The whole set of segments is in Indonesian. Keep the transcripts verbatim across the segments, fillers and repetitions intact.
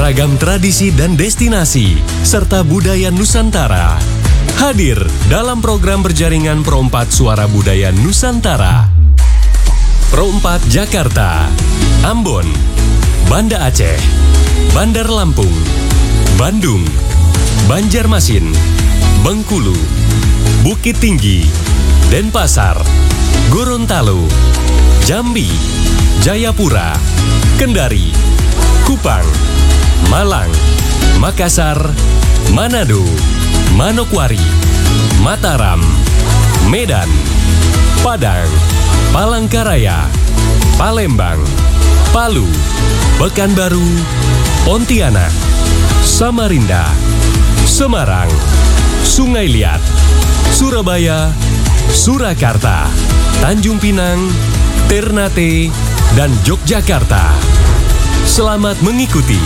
Ragam tradisi dan destinasi, serta budaya Nusantara. Hadir dalam program berjaringan Pro empat Suara Budaya Nusantara. Pro empat Jakarta, Ambon, Banda Aceh, Bandar Lampung, Bandung, Banjarmasin, Bengkulu, Bukit Tinggi, Denpasar, Gorontalo, Jambi, Jayapura, Kendari, Kupang, Malang, Makassar, Manado, Manokwari, Mataram, Medan, Padang, Palangkaraya, Palembang, Palu, Pekanbaru, Pontianak, Samarinda, Semarang, Sungai Liat, Surabaya, Surakarta, Tanjung Pinang, Ternate, dan Yogyakarta. Selamat mengikuti.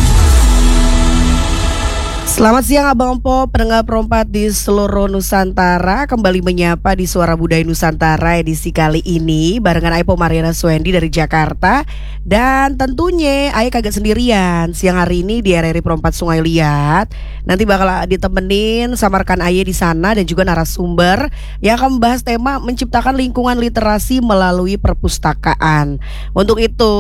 Selamat siang Abang Po, pendengar Pro empat di seluruh Nusantara. Kembali menyapa di Suara Budaya Nusantara edisi kali ini barengan Aipo Mariana Swendi dari Jakarta. Dan tentunya Aye kagak sendirian. Siang hari ini di R R I Pro empat Sungai Liat nanti bakal ditemenin sama rekan Aye di sana dan juga narasumber yang akan membahas tema menciptakan lingkungan literasi melalui perpustakaan. Untuk itu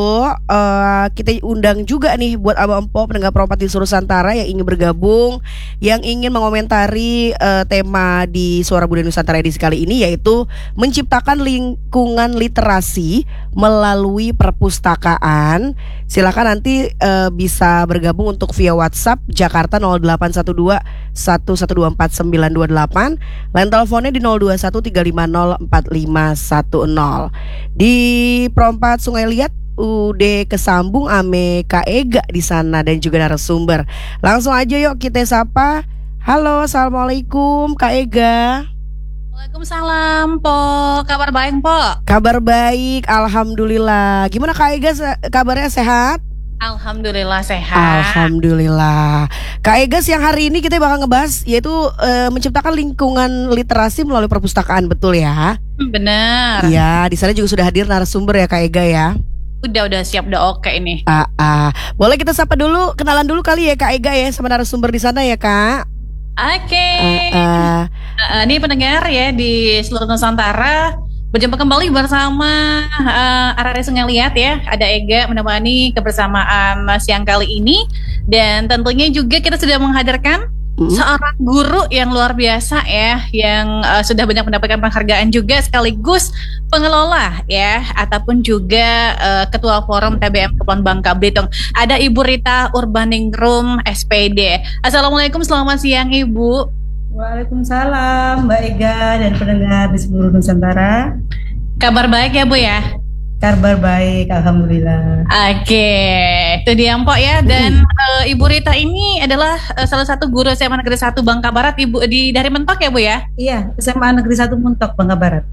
uh, kita undang juga nih buat Abang Po pendengar Pro empat di seluruh Nusantara yang ingin bergabung, yang ingin mengomentari uh, tema di Suara Budaya Nusantara edisi kali ini, yaitu menciptakan lingkungan literasi melalui perpustakaan. Silakan nanti uh, bisa bergabung untuk via WhatsApp Jakarta nol delapan satu dua satu satu dua empat sembilan dua delapan, line teleponnya di nol dua satu tiga lima nol empat lima satu nol. Di Pro empat Sungai Liat udah kesambung ame Kak Ega di sana dan juga narasumber. Langsung aja yuk kita sapa. Halo, assalamualaikum Kak Ega. Waalaikumsalam Po, kabar baik Po? Kabar baik, alhamdulillah. Gimana Kak Ega, kabarnya sehat? Alhamdulillah sehat. Alhamdulillah. Kak Ega, siang hari ini kita bakal ngebahas yaitu e, menciptakan lingkungan literasi melalui perpustakaan, betul ya? Benar. Iya, di sana juga sudah hadir narasumber ya Kak Ega ya. Udah udah siap, udah oke ini. Ah, ah. Boleh kita sapa dulu, kenalan dulu kali ya Kak Ega ya sama narasumber di sana ya Kak. Oke. Okay. Ah, ah. uh, Ini pendengar ya di seluruh Nusantara, berjumpa kembali bersama uh, R R I Sungai Liat ya. Ada Ega menemani kebersamaan siang kali ini. Dan tentunya juga kita sudah menghadirkan hmm. seorang guru yang luar biasa ya, yang uh, sudah banyak mendapatkan penghargaan juga, sekaligus pengelola ya, ataupun juga uh, ketua forum T B M Kepulauan Bangka Belitung. Ada Ibu Rita Urbaningrum S P D. Assalamualaikum, selamat siang Ibu. Waalaikumsalam Mbak Ega dan pendengar di seluruh Nusantara. Kabar baik ya Bu ya? Kabar baik, alhamdulillah. Oke, itu dia Mpok ya. Dan uh, Ibu Rita ini adalah uh, salah satu guru S M A Negeri satu Bangka Barat, Ibu di dari Mentok ya Bu ya? Iya, S M A Negeri satu Mentok Bangka Barat.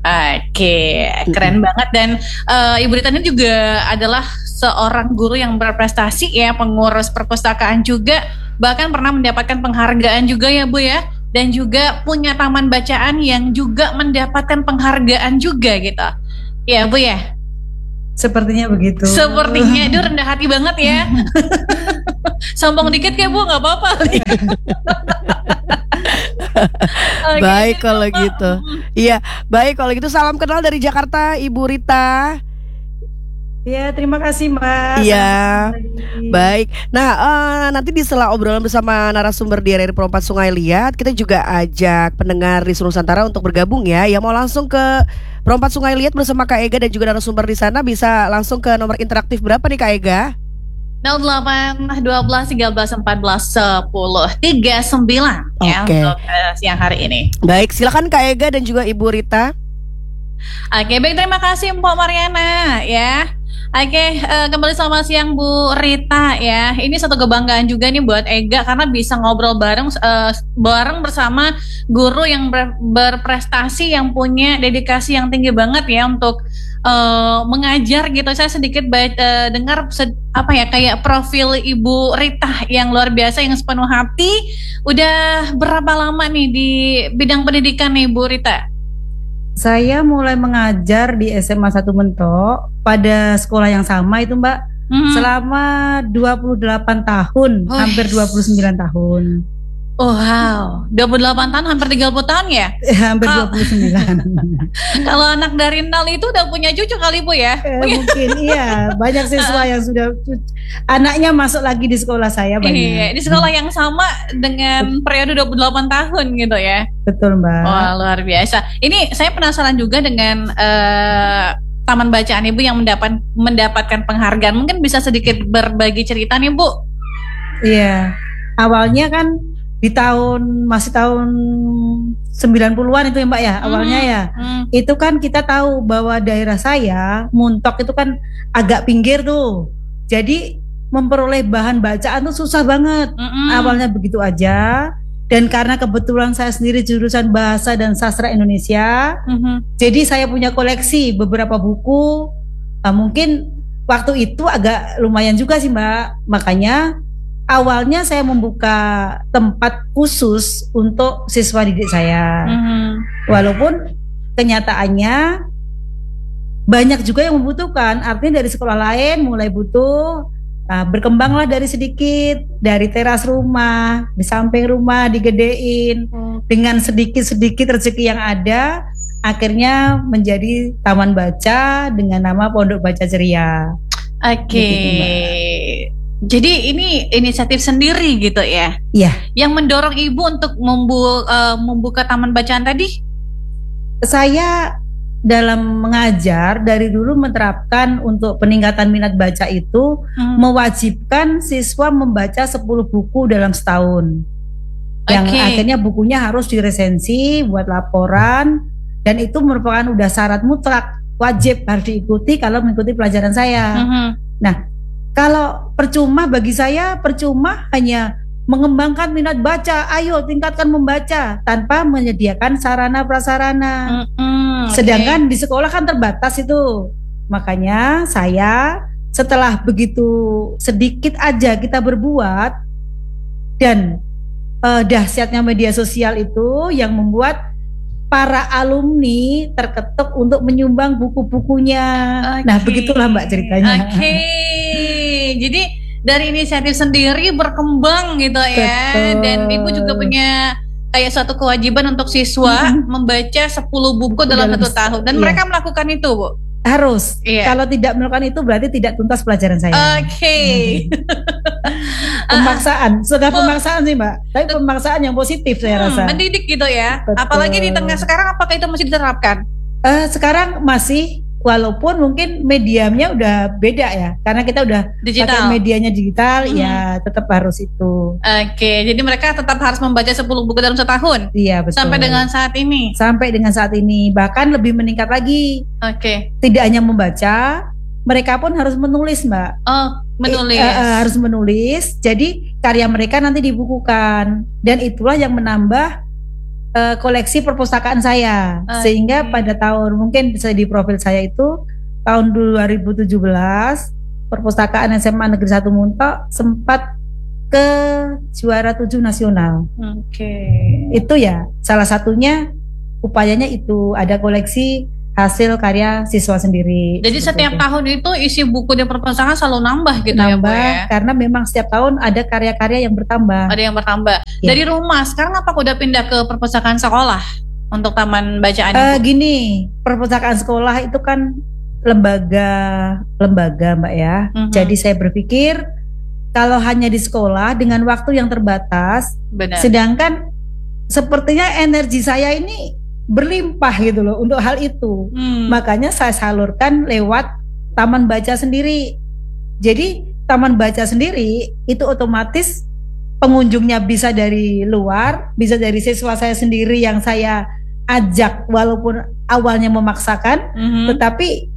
Oke, keren banget. Dan uh, Ibu Rita ini juga adalah seorang guru yang berprestasi ya, pengurus perpustakaan juga, bahkan pernah mendapatkan penghargaan juga ya Bu ya. Dan juga punya taman bacaan yang juga mendapatkan penghargaan juga gitu. Ya Bu ya? Sepertinya begitu. Sepertinya, dia rendah hati banget ya. Sombong dikit kayak Bu, nggak apa-apa. Okay. Baik kalau gitu. Iya, baik kalau gitu. Salam kenal dari Jakarta, Ibu Rita. Ya, terima kasih Mbak. Iya, baik. Nah, uh, nanti di setelah obrolan bersama narasumber di R R I Pro empat Sungai Liat, kita juga ajak pendengar di seluruh Nusantara untuk bergabung ya. Yang mau langsung ke Pro empat Sungai Liat bersama Kak Ega dan juga narasumber di sana bisa langsung ke nomor interaktif berapa nih Kak Ega? nol delapan dua belas tiga belas empat belas sepuluh tiga puluh sembilan ya untuk uh, siang hari ini. Baik, silakan Kak Ega dan juga Ibu Rita. Oke, baik, terima kasih Mpok Mariana ya. Oke, uh, kembali selamat siang Bu Rita ya. Ini satu kebanggaan juga nih buat Ega karena bisa ngobrol bareng uh, bareng bersama guru yang ber, berprestasi, yang punya dedikasi yang tinggi banget ya untuk uh, mengajar gitu. Saya sedikit uh, dengar sed, apa ya kayak profil Ibu Rita yang luar biasa, yang sepenuh hati. Udah berapa lama nih di bidang pendidikan nih Bu Rita? Saya mulai mengajar di S M A satu Mentok pada sekolah yang sama itu Mbak, Hmm. selama dua puluh delapan tahun, Oh, hampir dua puluh sembilan tahun. Oh, wow, dua puluh delapan tahun, hampir tiga puluh tahun ya? hampir Kal- dua puluh sembilan. Kalau anak dari nol itu udah punya cucu kali Bu ya? Eh, mungkin iya, banyak siswa yang sudah anaknya masuk lagi di sekolah saya banyak. Iya, di sekolah yang sama dengan periode dua puluh delapan tahun gitu ya. Betul, Mbak. Wah, luar biasa. Ini saya penasaran juga dengan eh, Taman Bacaan Ibu yang mendapat mendapatkan penghargaan. Mungkin bisa sedikit berbagi cerita nih, Bu. Iya. Awalnya kan di tahun masih tahun sembilan puluhan itu ya Mbak ya, awalnya ya. Hmm. Itu kan kita tahu bahwa daerah saya, Muntok itu kan agak pinggir tuh. Jadi memperoleh bahan bacaan tuh susah banget. Mm-mm. Awalnya begitu aja. Dan karena kebetulan saya sendiri jurusan Bahasa dan Sastra Indonesia, Mhm. jadi saya punya koleksi beberapa buku. Nah, mungkin waktu itu agak lumayan juga sih Mbak. Makanya awalnya saya membuka tempat khusus untuk siswa didik saya. Mhm. Walaupun kenyataannya banyak juga yang membutuhkan. Artinya dari sekolah lain mulai butuh. Nah, berkembanglah dari sedikit, dari teras rumah, di samping rumah digedein. Dengan sedikit-sedikit rezeki yang ada, akhirnya menjadi taman baca dengan nama Pondok Baca Ceria. Oke. Begitu, Mbak. Jadi ini inisiatif sendiri gitu ya? Iya. Yang mendorong Ibu untuk membu- eh, membuka taman bacaan tadi? Saya dalam mengajar dari dulu menerapkan untuk peningkatan minat baca itu Hmm. mewajibkan siswa membaca sepuluh buku dalam setahun. Yang Oke. akhirnya bukunya harus diresensi, buat laporan, dan itu merupakan udah syarat mutlak, wajib harus diikuti kalau mengikuti pelajaran saya. Mhm. Nah, kalau percuma bagi saya, percuma hanya mengembangkan minat baca, ayo tingkatkan membaca tanpa menyediakan sarana prasarana. Mm-mm, oke. Sedangkan di sekolah kan terbatas itu. Makanya saya setelah begitu sedikit aja kita berbuat dan eh, dahsyatnya media sosial itu yang membuat para alumni terketuk untuk menyumbang buku-bukunya. Nah, Oke. begitulah Mbak ceritanya. Oke, jadi dari inisiatif sendiri berkembang gitu ya. Betul. Dan Ibu juga punya kayak suatu kewajiban untuk siswa Mhm. membaca sepuluh buku Buku dalam dalam satu se- tahun. Dan iya. mereka melakukan itu, Bu. Harus. Iya. Kalau tidak melakukan itu berarti tidak tuntas pelajaran saya. Oke. Pemaksaan, sudah Oh. pemaksaan sih Mbak. Tapi pemaksaan yang positif saya Hmm, rasa. mendidik gitu ya. Betul. Apalagi di tengah sekarang, apakah itu masih diterapkan? Eh, sekarang masih, walaupun mungkin mediamnya udah beda ya, karena kita udah Digital. pakai medianya digital, Hmm. ya tetap harus itu. Oke, jadi mereka tetap harus membaca sepuluh buku dalam setahun Iya betul. sampai dengan saat ini. sampai dengan saat ini, bahkan lebih meningkat lagi. Oke. Tidak hanya membaca, mereka pun harus menulis Mbak. Oh, menulis. Eh, eh, eh, harus menulis. Jadi karya mereka nanti dibukukan, dan itulah yang menambah eh, koleksi perpustakaan saya. Oke. Sehingga pada tahun mungkin bisa di profil saya itu tahun dua ribu tujuh belas perpustakaan S M A Negeri satu Muntok sempat ke juara tujuh nasional. Oke. Itu ya salah satunya upayanya itu ada koleksi hasil karya siswa sendiri. Jadi Seperti setiap itu. tahun itu isi buku di perpustakaan selalu nambah gitu ya, Bu Nambah, ya. karena memang setiap tahun ada karya-karya yang bertambah. Ada yang bertambah. Ya. Dari rumah sekarang apa udah pindah ke perpustakaan sekolah untuk taman bacaan Eh, Ibu? gini, perpustakaan sekolah itu kan lembaga lembaga Mbak ya. Mhm. Jadi saya berpikir kalau hanya di sekolah dengan waktu yang terbatas, Benar. sedangkan sepertinya energi saya ini berlimpah gitu loh untuk hal itu. Hmm. Makanya saya salurkan lewat taman baca sendiri. Jadi taman baca sendiri itu otomatis pengunjungnya bisa dari luar, bisa dari siswa saya sendiri yang saya ajak walaupun awalnya memaksakan, Mhm. tetapi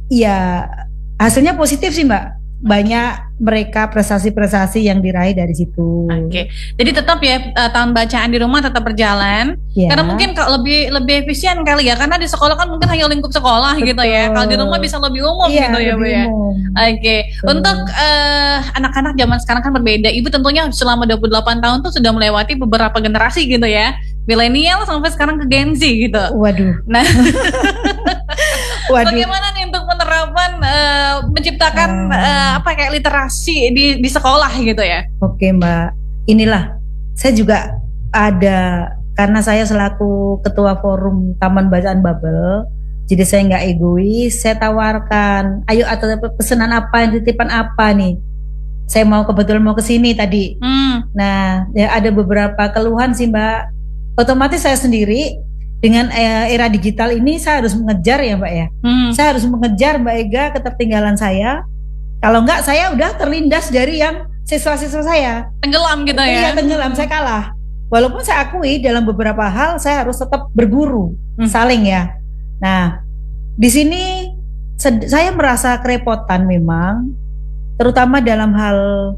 ya hasilnya positif sih Mbak. Banyak mereka prestasi-prestasi yang diraih dari situ. Oke. Jadi tetap ya eh, tahun bacaan di rumah tetap berjalan. Ya. Karena mungkin kalau lebih lebih efisien kali ya, karena di sekolah kan mungkin hanya lingkup sekolah Betul. gitu ya. Kalau di rumah bisa lebih umum Iya, gitu ya, Bu lebih ya. umum. Oke, Betul. untuk eh, anak-anak zaman sekarang kan berbeda. Ibu tentunya selama dua puluh delapan tahun tuh sudah melewati beberapa generasi gitu ya. Milenial sampai sekarang ke Gen Z gitu. Waduh. Nah, Waduh. bagaimana nih untuk menerapkan harapan uh, menciptakan Hmm. uh, apa kayak literasi di di sekolah gitu ya. Oke Mbak, inilah saya juga ada, karena saya selaku ketua forum Taman Bacaan Babel, jadi saya nggak egois, saya tawarkan, ayo atau pesanan apa, titipan apa nih, saya mau kebetulan mau ke sini tadi. Hmm. Nah, ya ada beberapa keluhan sih Mbak. Otomatis saya sendiri dengan eh, era digital ini saya harus mengejar ya Mbak ya. Hmm. Saya harus mengejar Mbak Ega ketertinggalan saya. Kalau enggak saya udah terlindas dari yang siswa-siswa saya. Tenggelam gitu ya. Iya tenggelam, saya kalah. Walaupun saya akui dalam beberapa hal saya harus tetap berguru, Hmm. saling ya. Nah, di sini sed- saya merasa kerepotan memang, terutama dalam hal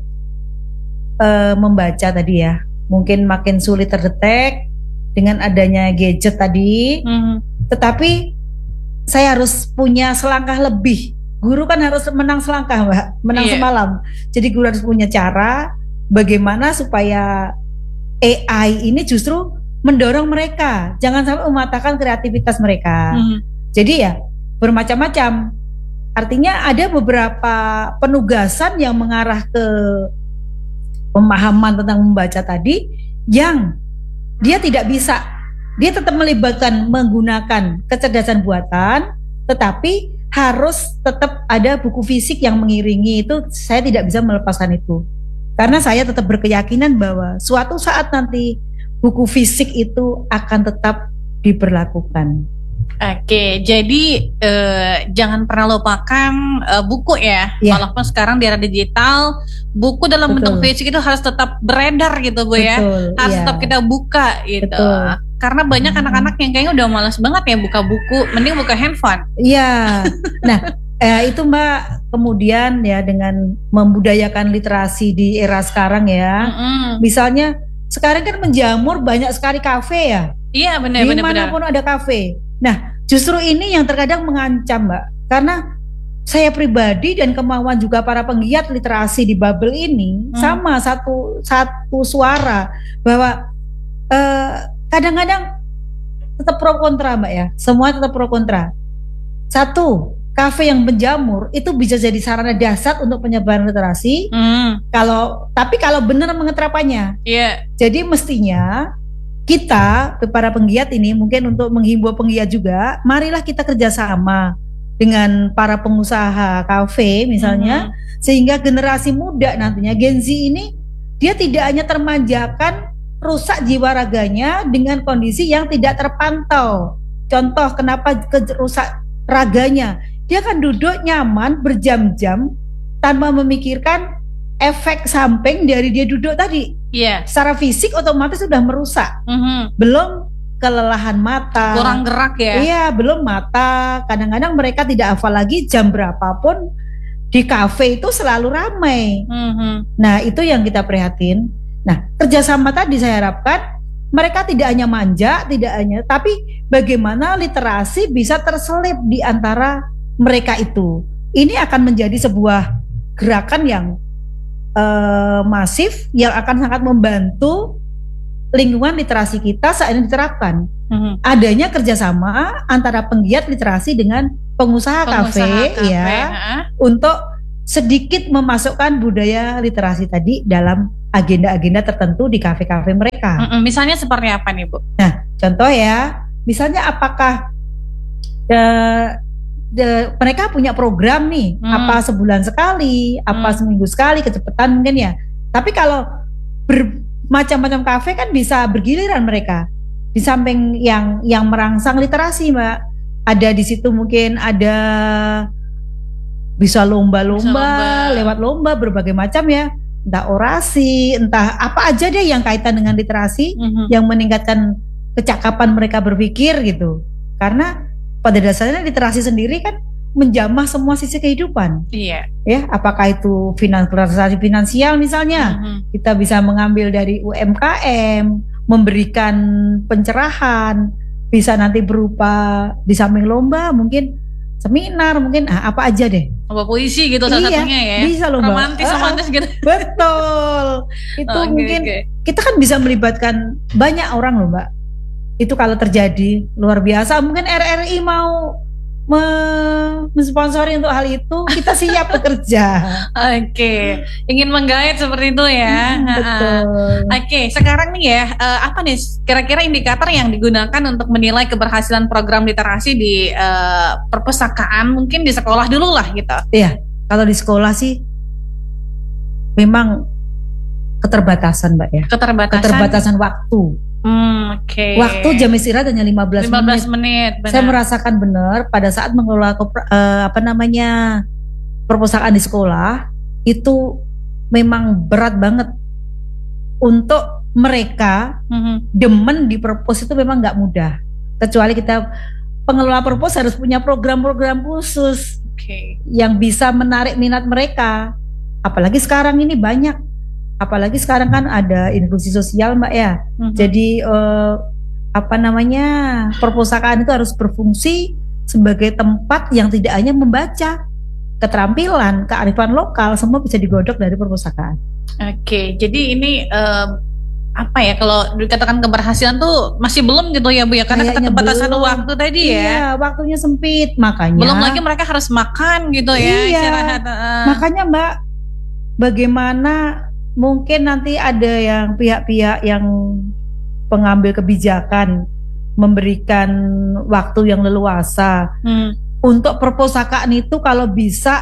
eh, membaca tadi ya. Mungkin makin sulit terdetek dengan adanya gadget tadi. Hmm. Tetapi saya harus punya selangkah lebih. Guru kan harus menang selangkah Mbak, menang Iya. semalam. Jadi guru harus punya cara bagaimana supaya A I ini justru mendorong mereka, jangan sampai mematahkan kreativitas mereka. Hmm. Jadi ya bermacam-macam. Artinya ada beberapa penugasan yang mengarah ke pemahaman tentang membaca tadi yang dia tidak bisa, dia tetap melibatkan menggunakan kecerdasan buatan, tetapi harus tetap ada buku fisik yang mengiringi itu. Saya tidak bisa melepaskan itu, karena saya tetap berkeyakinan bahwa suatu saat nanti buku fisik itu akan tetap diberlakukan. Oke, jadi eh, jangan pernah lupakan eh, buku ya. Ya. Walaupun sekarang di era digital, buku dalam Betul. bentuk fisik itu harus tetap beredar gitu Bu ya. Betul, Harus iya. tetap kita buka gitu. Betul. Karena banyak Hmm. anak-anak yang kayaknya udah malas banget ya buka buku, mending buka handphone. Iya. Nah, eh, itu Mbak, kemudian ya dengan membudayakan literasi di era sekarang ya. Mm-mm. Misalnya sekarang kan menjamur banyak sekali kafe ya. Iya benar-benar. Dimanapun ada kafe. Nah, justru ini yang terkadang mengancam Mbak, karena saya pribadi dan kemauan juga para penggiat literasi di Babel ini Hmm. sama satu satu suara bahwa eh, kadang-kadang tetap pro kontra Mbak ya, semua tetap pro kontra. Satu, kafe yang menjamur itu bisa jadi sarana dasar untuk penyebaran literasi. Hmm. Kalau tapi kalau benar mengetrapannya, Iya. jadi mestinya kita para penggiat ini mungkin untuk menghimbau penggiat juga, marilah kita kerjasama dengan para pengusaha kafe misalnya, Mhm. sehingga generasi muda nantinya Gen Z ini dia tidak hanya termanjakan rusak jiwa raganya dengan kondisi yang tidak terpantau. Contoh kenapa ke- rusak raganya, dia kan duduk nyaman berjam-jam tanpa memikirkan efek samping dari dia duduk tadi. Iya. Secara fisik otomatis sudah merusak. Mhm. Belum kelelahan mata. Kurang gerak ya. Iya, belum mata. Kadang-kadang mereka tidak hafal lagi jam berapapun di kafe itu selalu ramai. Mhm. Nah, itu yang kita prihatin. Nah, kerjasama tadi saya harapkan mereka tidak hanya manja, tidak hanya, tapi bagaimana literasi bisa terselip di antara mereka itu. Ini akan menjadi sebuah gerakan yang eh, masif yang akan sangat membantu lingkungan literasi kita saat ini diterapkan. Mhm. Adanya kerjasama antara penggiat literasi dengan pengusaha, Pengusaha kafe, kafe, ya, ha? untuk sedikit memasukkan budaya literasi tadi dalam agenda-agenda tertentu di kafe-kafe mereka. Mm-mm. Misalnya seperti apa nih Bu? Contoh ya, misalnya apakah eh, de- mereka punya program nih, Hmm. apa sebulan sekali, apa Hmm. seminggu sekali, kecepatan mungkin ya. Tapi kalau bermacam-macam kafe kan bisa bergiliran mereka. Di samping yang yang merangsang literasi, Mbak, ada di situ mungkin ada bisa lomba-lomba, Bisa lomba. lewat lomba berbagai macam ya, entah orasi, entah apa aja deh yang kaitan dengan literasi Mhm. yang meningkatkan kecakapan mereka berpikir gitu. Karena pada dasarnya literasi sendiri kan menjamah semua sisi kehidupan, Iya. ya. Apakah itu finan- literasi finansial misalnya, Mhm. kita bisa mengambil dari U M K M, memberikan pencerahan, bisa nanti berupa di samping lomba mungkin seminar, mungkin ah, apa aja deh. Lomba puisi gitu salah Iya, satunya ya. bisa lomba. Romantis, Ah, romantis gitu. Betul. Itu Oke, mungkin oke. kita kan bisa melibatkan banyak orang loh Mbak. Itu kalau terjadi luar biasa. Mungkin R R I mau me- mensponsori untuk hal itu, kita siap bekerja. Oke, ingin menggait seperti itu ya. Hmm, Ha-ha. betul. Oke, sekarang nih ya, eh, apa nih kira-kira indikator yang digunakan untuk menilai keberhasilan program literasi di eh, perpustakaan, mungkin di sekolah dulu lah gitu. Iya, kalau di sekolah sih memang keterbatasan, Mbak ya. Keterbatasan. Keterbatasan waktu. Hmm, Oke. Waktu jam istirahat hanya lima belas lima belas menit. menit. Benar. Saya merasakan benar pada saat mengelola kopra- eh, apa namanya perpustakaan di sekolah itu memang berat banget untuk mereka Mhm. demen di perpus itu memang nggak mudah. Kecuali kita pengelola perpus harus punya program-program khusus Oke. yang bisa menarik minat mereka. Apalagi sekarang ini banyak. Apalagi sekarang kan ada inklusi sosial, Mbak ya. Mhm. Jadi eh, apa namanya perpustakaan itu harus berfungsi sebagai tempat yang tidak hanya membaca, keterampilan, kearifan lokal semua bisa digodok dari perpustakaan. Oke, jadi ini eh, apa ya kalau dikatakan keberhasilan tuh masih belum gitu ya Bu ya, karena Kayaknya keterbatasan belum. waktu tadi ya. Iya, waktunya sempit, makanya. Belum lagi mereka harus makan gitu ya, Iya. istirahat. eh. Makanya Mbak, bagaimana mungkin nanti ada yang pihak-pihak yang pengambil kebijakan memberikan waktu yang leluasa Hmm. untuk perpustakaan itu kalau bisa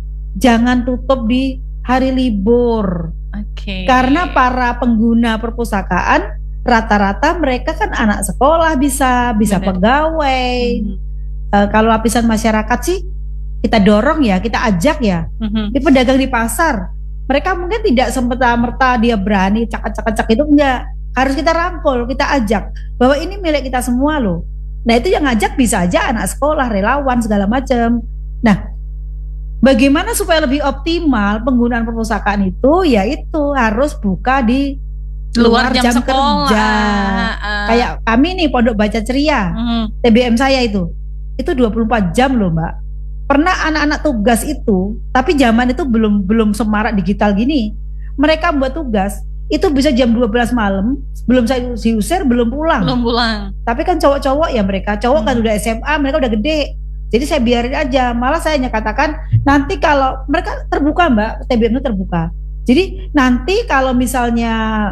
jangan tutup di hari libur. Oke. Karena para pengguna perpustakaan rata-rata mereka kan anak sekolah bisa, bisa Benar. pegawai. Mhm. Eh, kalau lapisan masyarakat sih kita dorong ya, kita ajak ya. Mhm. Di pedagang di pasar, mereka mungkin tidak semata-merta dia berani cak-cak-cak itu enggak. Harus kita rangkul, kita ajak bahwa ini milik kita semua loh. Nah itu yang ngajak bisa aja anak sekolah, relawan segala macam. Nah, bagaimana supaya lebih optimal penggunaan perpustakaan itu? Yaitu harus buka di Luar jam, sekolah. kerja. Ah. Kayak kami nih Pondok Baca Ceria, Mhm. T B M saya itu, itu dua puluh empat jam loh Mbak. Pernah anak-anak tugas itu, tapi zaman itu belum belum semarak digital gini. Mereka buat tugas itu bisa jam dua belas malam, belum saya diusir, belum pulang. Belum pulang. Tapi kan cowok-cowok ya mereka, cowok kan Hmm. udah S M A, mereka udah gede. Jadi saya biarin aja. Malah saya hanya katakan nanti kalau mereka terbuka Mbak, T B M itu terbuka. Jadi nanti kalau misalnya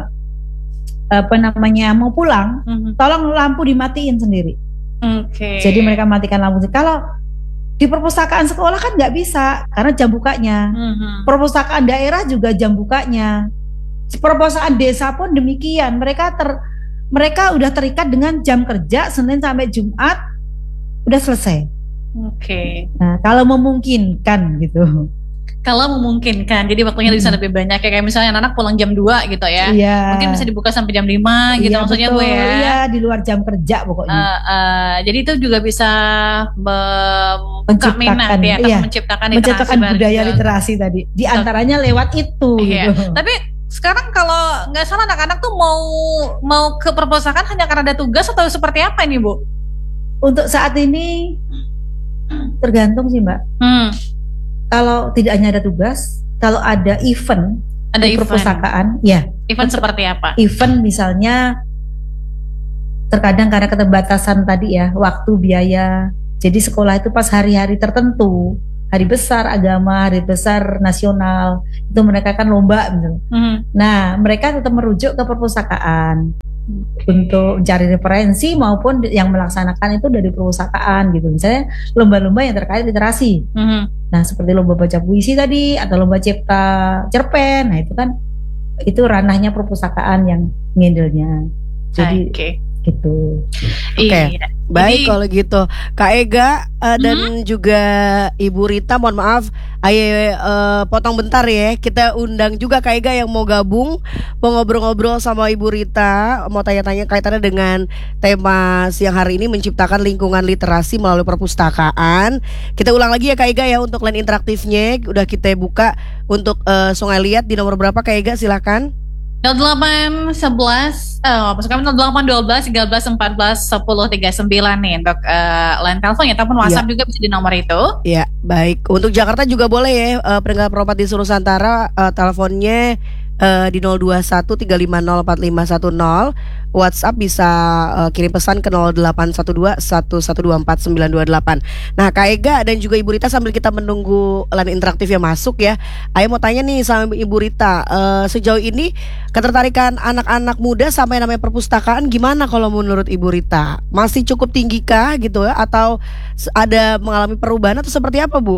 apa namanya mau pulang, Mhm. tolong lampu dimatiin sendiri. Oke. Jadi mereka matikan lampu. Kalau di perpustakaan sekolah kan nggak bisa karena jam bukanya. Mhm. Perpustakaan daerah juga jam bukanya. Perpustakaan desa pun demikian. Mereka ter mereka udah terikat dengan jam kerja Senin sampai Jumat udah selesai. Oke. Nah, kalau memungkinkan gitu. Kalau memungkinkan, jadi waktunya bisa Hmm. lebih banyak ya, kayak misalnya anak pulang jam dua gitu ya. Iya. Mungkin bisa dibuka sampai jam lima gitu Iya, maksudnya betul. Bu ya. Iya, di luar jam kerja pokoknya. Eh, eh, jadi itu juga bisa membuka Menciptakan, minat ya, iya. menciptakan literasi Menciptakan baru budaya juga. literasi tadi. Di antaranya lewat itu Iya. gitu. Tapi sekarang kalau nggak salah anak-anak tuh mau mau ke perpustakaan hanya karena ada tugas atau seperti apa ini Bu? Untuk saat ini tergantung sih Mbak. Hmm, Kalau tidak hanya ada tugas, kalau ada event ada di event. perpustakaan, ya Event seperti apa? event misalnya terkadang karena keterbatasan tadi ya waktu biaya. Jadi sekolah itu pas hari-hari tertentu, hari besar agama, hari besar nasional, itu mereka kan lomba gitu. Hmm. Nah, mereka tetap merujuk ke perpustakaan untuk mencari referensi maupun yang melaksanakan itu dari perpustakaan gitu. Misalnya lomba-lomba yang terkait literasi. Hmm. Nah, seperti lomba baca puisi tadi atau lomba cipta cerpen. Nah, itu kan itu ranahnya perpustakaan yang ngindelnya. Jadi Oke. gitu. Oke. Iya. Baik Jadi- kalau gitu Kak Ega eh, dan juga Ibu Rita, mohon maaf Ayo eh, potong bentar ya. Kita undang juga Kak Ega yang mau gabung, mau ngobrol-ngobrol sama Ibu Rita, mau tanya-tanya kaitannya dengan tema siang hari ini, menciptakan lingkungan literasi melalui perpustakaan. Kita ulang lagi ya Kak Ega ya, untuk line interaktifnya udah kita buka untuk eh, Sungai Liat di nomor berapa Kak Ega, silakan. nol delapan sebelas eh maksud kami nol delapan dua belas tiga belas empat belas sepuluh tiga puluh sembilan nih untuk eh, line telepon ya, ataupun WhatsApp juga bisa di nomor itu. Ya, baik. Untuk Jakarta juga boleh ya, uh, pendengar perompat di seluruh Nusantara, uh, teleponnya uh, di nol dua satu tiga lima nol empat lima satu nol. WhatsApp bisa uh, kirim pesan ke nol delapan satu dua satu satu dua empat sembilan dua delapan. Nah Kak Ega dan juga Ibu Rita, sambil kita menunggu line interaktif yang masuk ya, Ayo mau tanya nih sama Ibu Rita, uh, sejauh ini ketertarikan anak-anak muda sampai namanya perpustakaan gimana kalau menurut Ibu Rita? Masih cukup tinggi kah gitu ya, atau ada mengalami perubahan atau seperti apa Bu?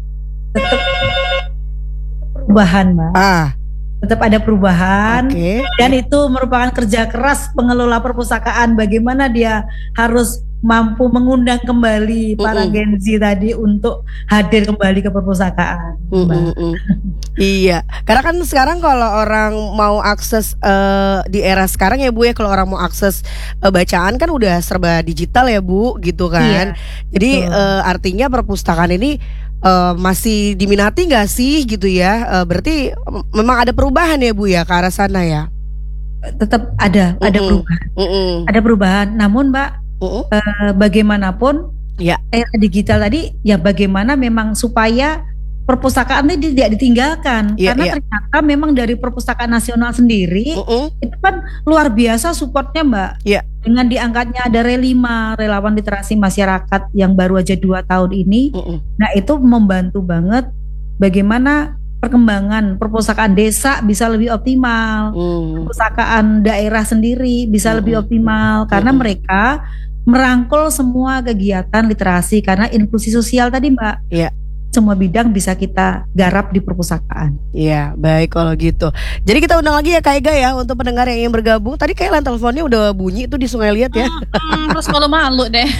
Perubahan Mbak. Ah, Tetap ada perubahan, oke. dan itu merupakan kerja keras pengelola perpustakaan. Bagaimana dia harus mampu mengundang kembali para Mm-mm. Gen Z tadi untuk hadir kembali ke perpustakaan. Mm, Mbak. mm, mm. Iya, karena kan sekarang kalau orang mau akses eh, di era sekarang ya Bu ya, kalau orang mau akses eh, bacaan kan udah serba digital ya Bu, gitu kan. Iya, Jadi betul. eh, artinya perpustakaan ini eh, masih diminati nggak sih gitu ya? Eh, berarti em- memang ada perubahan ya Bu ya ke arah sana ya? Tetap ada ada Mm-mm. perubahan, Mm-mm. ada perubahan. Namun Mbak, Mm-mm. eh, bagaimanapun Ya. era digital tadi ya, bagaimana memang supaya perpustakaan ini tidak ditinggalkan, Iya, karena iya. ternyata memang dari perpustakaan nasional sendiri Mm-mm. itu kan luar biasa supportnya Mbak. Iya. Dengan diangkatnya ada Relima, relawan literasi masyarakat yang baru aja dua tahun ini. Mm-mm. Nah itu membantu banget bagaimana perkembangan perpustakaan desa bisa lebih optimal, Mm. perpustakaan daerah sendiri bisa lebih Mm-mm. optimal, karena Mm-mm. mereka merangkul semua kegiatan literasi, karena inklusi sosial tadi Mbak. Iya. Semua bidang bisa kita garap di perpustakaan. Iya, baik kalau gitu. Jadi kita undang lagi ya Kak Ega ya untuk pendengar yang ingin bergabung. Tadi kayak line teleponnya udah bunyi tuh di Sungai Liat ya. Hmm, terus malu-malu deh.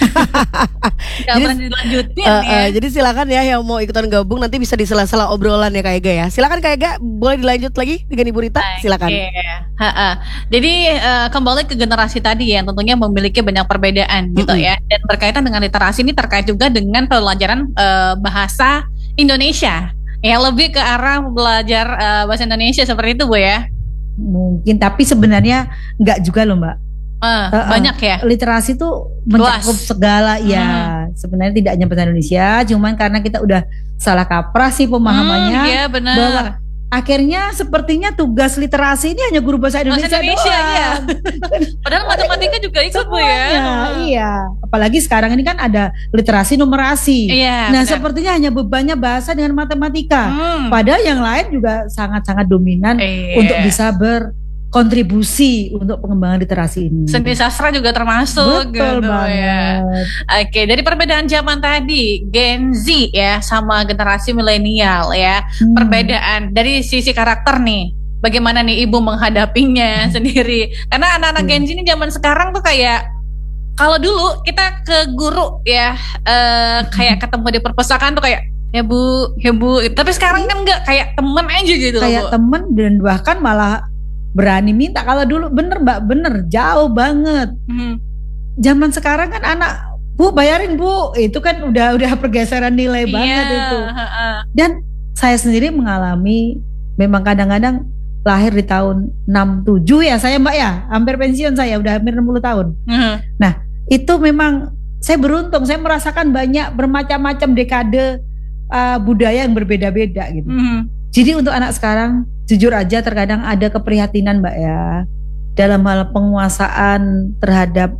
Gak Jadi- pernah dilanjutin Eh, ya. eh, jadi silakan ya yang mau ikutan gabung nanti bisa di sela-sela obrolan ya Kak Ega ya. Silakan Kak Ega, boleh dilanjut lagi dengan Ibu Rita? Silakan. Oke. Ha-ha. Jadi eh, kembali ke generasi tadi ya, yang tentunya memiliki banyak perbedaan gitu Mm-mm. ya. Dan berkaitan dengan literasi ini terkait juga dengan pelajaran eh, bahasa Indonesia. Ya lebih ke arah belajar eh, bahasa Indonesia seperti itu Bu ya. Mungkin, tapi sebenarnya enggak juga loh Mbak. Eh, Uh-uh. banyak ya. Literasi tuh mencakup Luas. segala ya. Sebenarnya tidak hanya bahasa Indonesia, cuman karena kita udah salah kaprah sih pemahamannya. Hmm, iya benar. bahwa akhirnya sepertinya tugas literasi ini hanya guru bahasa Indonesia, Bahasa Indonesia, doang. iya. Padahal matematika juga ikut Bu ya. Semuanya, iya. Apalagi sekarang ini kan ada literasi numerasi. Iya. Nah, benar. sepertinya hanya bebannya bahasa dengan matematika. Hmm. Padahal yang lain juga sangat-sangat dominan Iya. untuk bisa berkontribusi untuk pengembangan literasi ini. Seni sastra juga termasuk Betul gitu banget. ya. Oke, dari perbedaan zaman tadi, Gen Z ya sama generasi milenial ya. Hmm. Perbedaan dari sisi karakter nih. Bagaimana nih Ibu menghadapinya sendiri? Karena anak-anak Hmm. Gen Z ini zaman sekarang tuh kayak, kalau dulu kita ke guru ya, eh, kayak ketemu di perpustakaan tuh kayak ya Bu, ya Bu. Tapi sekarang kan enggak, kayak temen aja gitu loh, Kayak Bu. temen, dan bahkan malah berani minta. Kalau dulu bener Mbak, bener jauh banget. Hmm. Zaman sekarang kan anak, Bu bayarin Bu, itu kan udah udah pergeseran nilai banget Iya, itu. heeh. Dan saya sendiri mengalami, memang kadang-kadang lahir di tahun enam tujuh ya saya Mbak ya, hampir pensiun saya, udah hampir enam puluh tahun. Hmm. Itu memang saya beruntung, saya merasakan banyak bermacam-macam dekade uh, budaya yang berbeda-beda gitu. Hmm. Jadi untuk anak sekarang, jujur aja terkadang ada keprihatinan Mbak ya, dalam hal penguasaan terhadap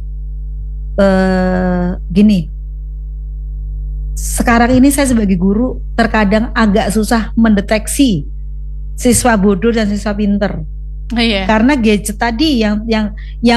uh, gini. Sekarang ini saya sebagai guru terkadang agak susah mendeteksi siswa bodoh dan siswa pinter, Iya. karena gadget tadi yang yang yang